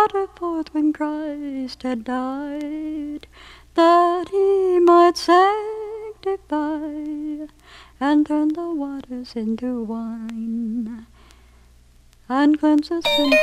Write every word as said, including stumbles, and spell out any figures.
brought it forth when Christ had died, that he might sanctify and turn the waters into wine, and cleanse the sin